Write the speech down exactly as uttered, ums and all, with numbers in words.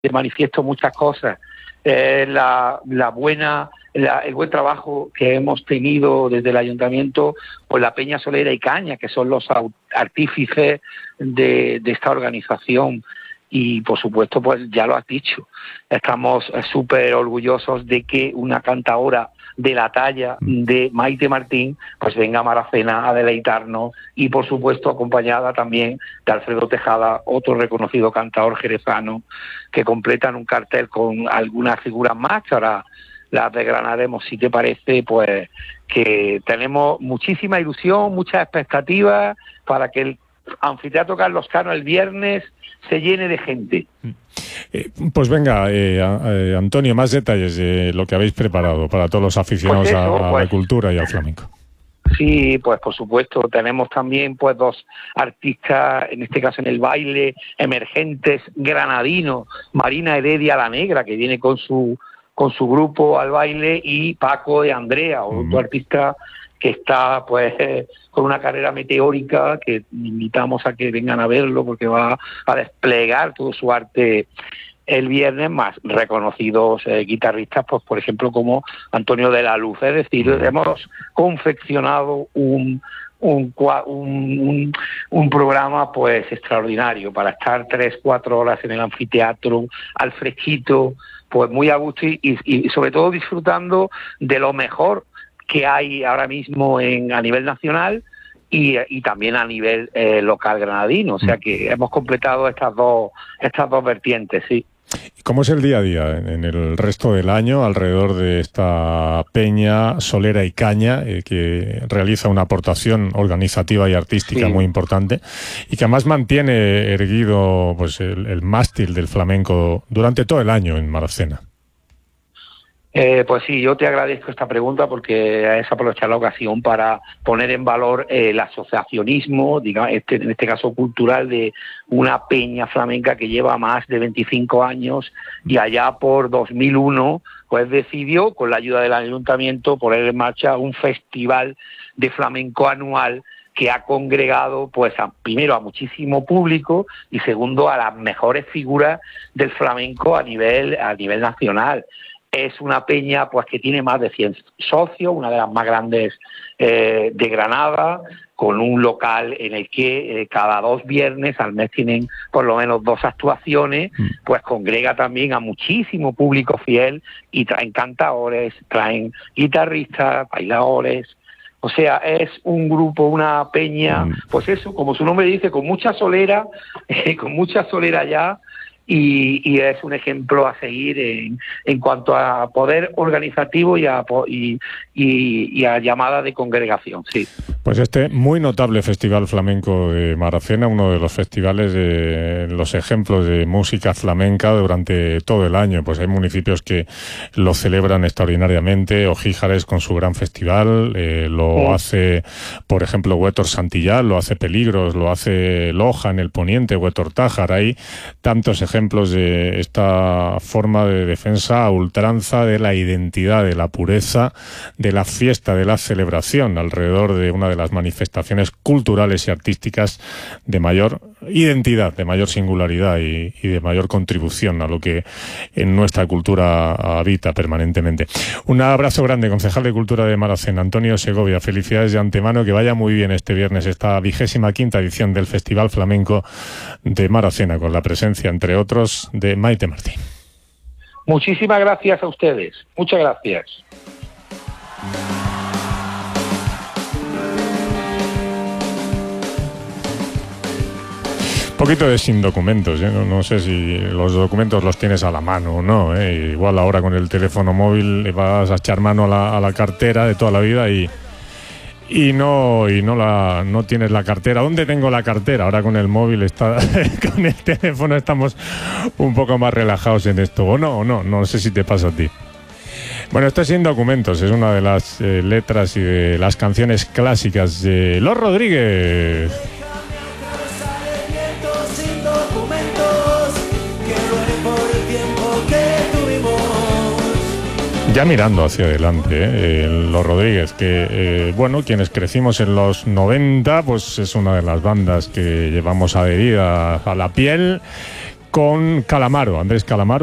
de manifiesto muchas cosas. Eh, la, la buena, la, el buen trabajo que hemos tenido desde el ayuntamiento con la Peña Solera y Caña, que son los artífices de, de esta organización. Y, por supuesto, pues ya lo has dicho, estamos súper orgullosos de que una cantaora de la talla de Maite Martín pues venga a Maracena a deleitarnos y, por supuesto, acompañada también de Alfredo Tejada, otro reconocido cantador jerezano, que completan un cartel con algunas figuras más, que ahora las desgranaremos, si te parece, pues que tenemos muchísima ilusión, muchas expectativas para que el Anfiteatro Carlos Cano el viernes se llene de gente. Eh, pues venga, eh, eh, Antonio, más detalles de lo que habéis preparado para todos los aficionados pues eso, a, a pues, la cultura y al flamenco. Sí, pues por supuesto, tenemos también pues dos artistas, en este caso en el baile, emergentes granadinos, Marina Heredia la Negra, que viene con su con su grupo al baile, y Paco de Andrea, otro mm. artista que está pues eh, con una carrera meteórica, que invitamos a que vengan a verlo porque va a desplegar todo su arte el viernes, más reconocidos eh, guitarristas, pues por ejemplo como Antonio de la Luz. Es decir, hemos confeccionado un un, un, un, un programa pues extraordinario para estar tres, cuatro horas en el anfiteatro, al fresquito, pues muy a gusto y, y, y sobre todo disfrutando de lo mejor que hay ahora mismo en a nivel nacional y, y también a nivel eh, local granadino. O sea que hemos completado estas dos estas dos vertientes, sí. ¿Y cómo es el día a día en el resto del año alrededor de esta Peña Solera y Caña, eh, que realiza una aportación organizativa y artística sí. muy importante y que además mantiene erguido pues el, el mástil del flamenco durante todo el año en Maracena? Eh, pues sí, yo te agradezco esta pregunta porque es aprovechar la ocasión para poner en valor eh, el asociacionismo, digamos, este, en este caso cultural, de una peña flamenca que lleva más de veinticinco años y allá por dos mil uno pues decidió, con la ayuda del ayuntamiento, poner en marcha un festival de flamenco anual que ha congregado, pues, a, primero a muchísimo público y segundo a las mejores figuras del flamenco a nivel a nivel nacional. Es una peña pues que tiene más de cien socios, una de las más grandes eh, de Granada, con un local en el que eh, cada dos viernes al mes tienen por lo menos dos actuaciones, pues congrega también a muchísimo público fiel y traen cantadores, traen guitarristas, bailadores. O sea, es un grupo, una peña, pues eso, como su nombre dice, con mucha solera, eh, con mucha solera ya. Y, y es un ejemplo a seguir en, en cuanto a poder organizativo y a, y, y, y a llamada de congregación, sí. Pues este muy notable Festival Flamenco de Maracena, uno de los festivales de los ejemplos de música flamenca durante todo el año. Pues hay municipios que lo celebran extraordinariamente, Ojíjares con su gran festival, eh, lo sí. hace, por ejemplo, Huétor Santillán, lo hace Peligros, lo hace Loja en el Poniente, Huétor Tájar. Hay tantos ejemplos de esta forma de defensa a ultranza de la identidad, de la pureza, de la fiesta, de la celebración alrededor de una de las manifestaciones culturales y artísticas de mayor identidad, de mayor singularidad y, y de mayor contribución a lo que en nuestra cultura habita permanentemente. Un abrazo grande, concejal de Cultura de Maracena, Antonio Segovia. Felicidades de antemano, que vaya muy bien este viernes esta vigésima quinta edición del Festival Flamenco de Maracena, con la presencia, entre otros, de Maite Martín. Muchísimas gracias a ustedes. Muchas gracias. Un poquito de sin documentos, ¿eh? no, no sé si los documentos los tienes a la mano o no, ¿eh? Igual ahora con el teléfono móvil le vas a echar mano a la, a la cartera de toda la vida y y no y no la no tienes la cartera. ¿Dónde tengo la cartera? Ahora con el móvil está con el teléfono estamos un poco más relajados en esto, o no, o no, no sé si te pasa a ti. Bueno, esto es Sin Documentos, es una de las eh, letras y de las canciones clásicas de Los Rodríguez. Ya mirando hacia adelante, ¿eh? Los Rodríguez, que, eh, bueno, quienes crecimos en los noventa, pues es una de las bandas que llevamos adherida a la piel, con Calamaro, Andrés Calamaro.